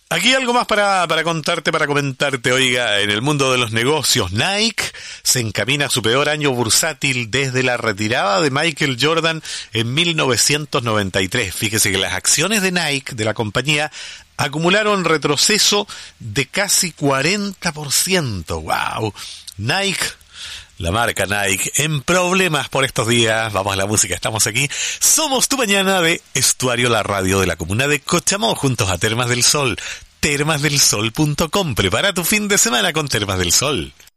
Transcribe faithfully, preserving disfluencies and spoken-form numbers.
Aquí algo más para, para contarte, para comentarte. Oiga, en el mundo de los negocios, Nike se encamina a su peor año bursátil desde la retirada de Michael Jordan en mil novecientos noventa y tres. Fíjese que las acciones de Nike, de la compañía, acumularon retroceso de casi cuarenta por ciento. ¡Wow! Nike, la marca Nike, en problemas por estos días. Vamos a la música, estamos aquí. Somos tu mañana de Estuario, la radio de la comuna de Cochamó, juntos a Termas del Sol. termas del sol punto com. Prepara tu fin de semana con Termas del Sol.